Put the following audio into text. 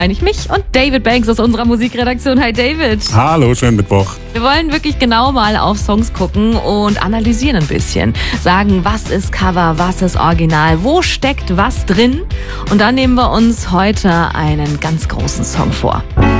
Eigentlich mich und David Banks aus unserer Musikredaktion. Hi David. Hallo, schönen Mittwoch. Wir wollen wirklich genau mal auf Songs gucken und analysieren ein bisschen. Sagen, was ist Cover, was ist Original, wo steckt was drin? Und dann nehmen wir uns heute einen ganz großen Song vor.